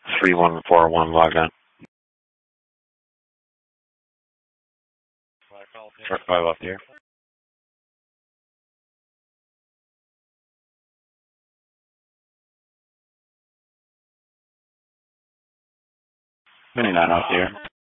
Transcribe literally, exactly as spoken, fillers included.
three one four one, log on. Truck five up here. twenty-nine out here.